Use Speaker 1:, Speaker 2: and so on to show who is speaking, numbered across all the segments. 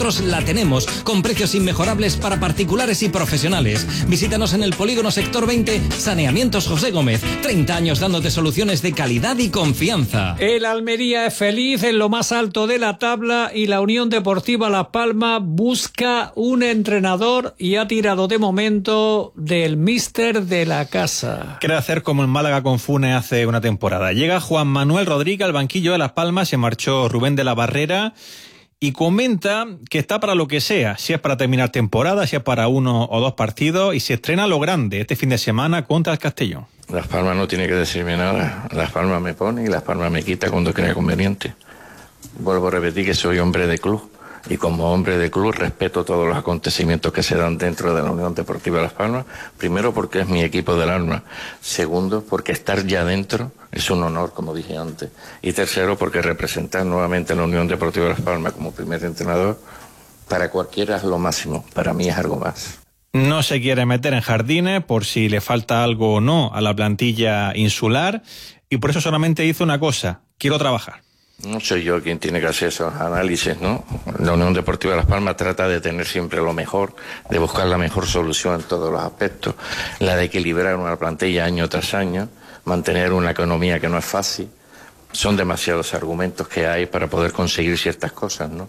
Speaker 1: nosotros la tenemos, con precios inmejorables para particulares y profesionales. Visítanos en el Polígono Sector 20, Saneamientos José Gómez. 30 años dándote soluciones de calidad y confianza.
Speaker 2: El Almería es feliz en lo más alto de la tabla y la Unión Deportiva Las Palmas busca un entrenador y ha tirado de momento del míster de la casa.
Speaker 3: Quiere hacer como en Málaga con Funes hace una temporada. Llega Juan Manuel Rodríguez al banquillo de Las Palmas, se marchó Rubén de la Barrera y comenta que está para lo que sea, si es para terminar temporada, si es para 1 o 2 partidos, y se estrena lo grande este fin de semana contra el Castellón.
Speaker 4: Las Palmas no tiene que decirme nada, Las Palmas me pone y Las Palmas me quita cuando crea conveniente. Vuelvo a repetir que soy hombre de club y como hombre de club respeto todos los acontecimientos que se dan dentro de la Unión Deportiva Las Palmas, primero porque es mi equipo del alma, segundo porque estar ya dentro es un honor, como dije antes, y tercero porque representar nuevamente a la Unión Deportiva Las Palmas como primer entrenador, para cualquiera es lo máximo, para mí es algo más.
Speaker 3: No se quiere meter en jardines por si le falta algo o no a la plantilla insular y por eso solamente hizo una cosa: quiero trabajar.
Speaker 4: No soy yo quien tiene que hacer esos análisis, ¿no? La Unión Deportiva Las Palmas trata de tener siempre lo mejor, de buscar la mejor solución en todos los aspectos, la de equilibrar una plantilla año tras año, mantener una economía que no es fácil. Son demasiados argumentos que hay para poder conseguir ciertas cosas, ¿no?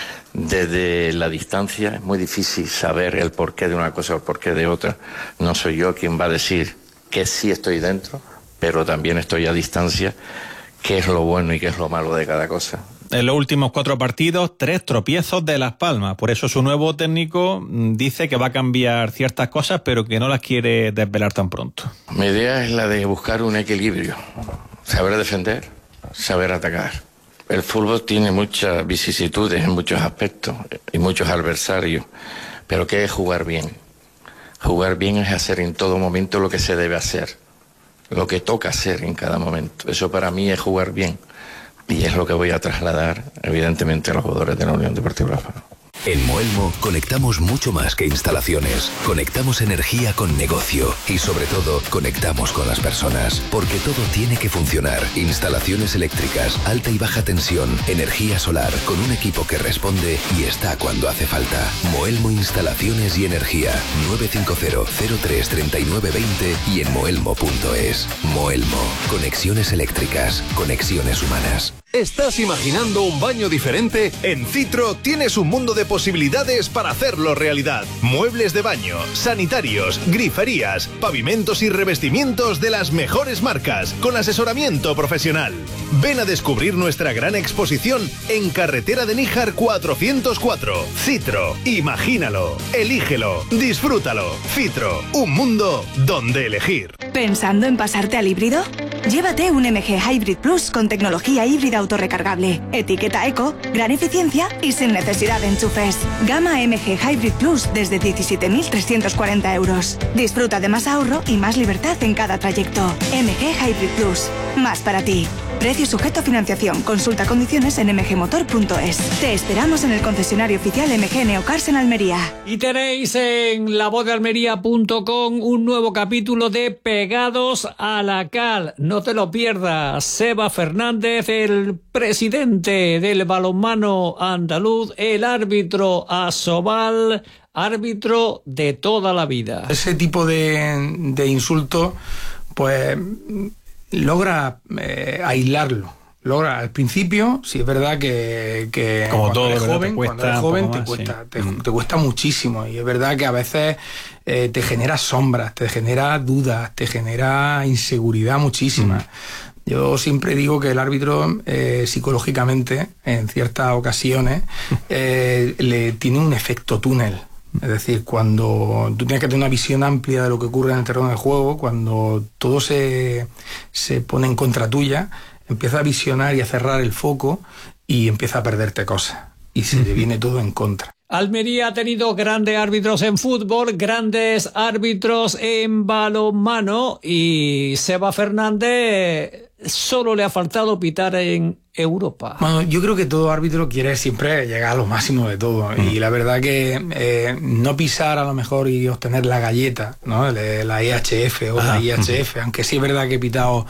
Speaker 4: Desde la distancia es muy difícil saber el porqué de una cosa o el porqué de otra. No soy yo quien va a decir que sí estoy dentro, pero también estoy a distancia, qué es lo bueno y qué es lo malo de cada cosa.
Speaker 3: En los últimos 4 partidos, 3 tropiezos de Las Palmas. Por eso su nuevo técnico dice que va a cambiar ciertas cosas, pero que no las quiere desvelar tan pronto.
Speaker 4: Mi idea es la de buscar un equilibrio, saber defender, saber atacar. El fútbol tiene muchas vicisitudes en muchos aspectos y muchos adversarios, pero ¿qué es jugar bien? Jugar bien es hacer en todo momento lo que se debe hacer, lo que toca hacer en cada momento. Eso para mí es jugar bien y es lo que voy a trasladar evidentemente a los jugadores de la Unión Deportiva Las Palmas.
Speaker 5: En Moelmo conectamos mucho más que instalaciones. Conectamos energía con negocio y sobre todo conectamos con las personas, porque todo tiene que funcionar. Instalaciones eléctricas, alta y baja tensión, energía solar, con un equipo que responde y está cuando hace falta. Moelmo Instalaciones y Energía, 950-03-3920 y en moelmo.es. Moelmo, conexiones eléctricas, conexiones humanas.
Speaker 6: ¿Estás imaginando un baño diferente? En Citro tienes un mundo de posibilidades para hacerlo realidad. Muebles de baño, sanitarios, griferías, pavimentos y revestimientos de las mejores marcas, con asesoramiento profesional. Ven a descubrir nuestra gran exposición en Carretera de Níjar 404. Citro, imagínalo, elígelo, disfrútalo. Citro, un mundo donde elegir.
Speaker 7: ¿Pensando en pasarte al híbrido? Llévate un MG Hybrid Plus con tecnología híbrida autorrecargable, etiqueta eco, gran eficiencia y sin necesidad de enchufes. Gama MG Hybrid Plus desde 17.340 euros. Disfruta de más ahorro y más libertad en cada trayecto. MG Hybrid Plus, más para ti. Precio sujeto a financiación. Consulta condiciones en mgmotor.es. Te esperamos en el concesionario oficial MG Neocars en Almería.
Speaker 2: Y tenéis en lavozdealmería.com un nuevo capítulo de Pegados a la Cal. No te lo pierdas. Seba Fernández, el presidente del balonmano andaluz, el árbitro Asobal, árbitro de toda la vida.
Speaker 8: Ese tipo de insulto, pues logra aislarlo. Logra al principio, sí es verdad que
Speaker 3: como
Speaker 8: cuando
Speaker 3: todo
Speaker 8: eres joven,
Speaker 3: te
Speaker 8: cuesta muchísimo, y es verdad que a veces te genera sombras, te genera dudas, te genera inseguridad muchísima. Yo siempre digo que el árbitro psicológicamente en ciertas ocasiones le tiene un efecto túnel. Es decir, cuando tú tienes que tener una visión amplia de lo que ocurre en el terreno de juego, cuando todo se pone en contra tuya, empieza a visionar y a cerrar el foco y empieza a perderte cosas. Y se te viene todo en contra.
Speaker 2: Almería ha tenido grandes árbitros en fútbol, grandes árbitros en balonmano, y Seba Fernández solo le ha faltado pitar en Europa. Bueno,
Speaker 8: yo creo que todo árbitro quiere siempre llegar a lo máximo de todo, y la verdad que no pisar a lo mejor y obtener la galleta, ¿no? La IHF o la IHF, aunque sí es verdad que he pitado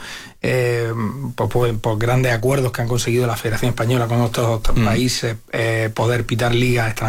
Speaker 8: por grandes acuerdos que han conseguido la Federación Española con otros países, poder pitar ligas extranjeras